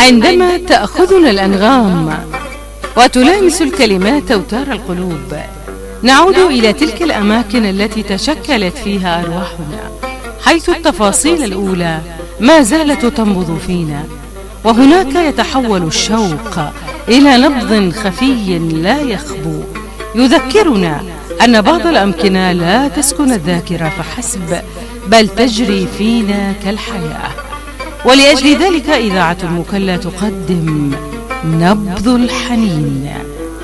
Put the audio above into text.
عندما تأخذنا الأنغام وتلامس الكلمات أوتار القلوب، نعود إلى تلك الأماكن التي تشكلت فيها أرواحنا، حيث التفاصيل الأولى ما زالت تنبض فينا، وهناك يتحول الشوق إلى نبض خفي لا يخبو، يذكرنا أن بعض الأمكنة لا تسكن الذاكرة فحسب، بل تجري فينا كالحياة. ولأجل ذلك إذاعة المكلا تقدم نبض الحنين.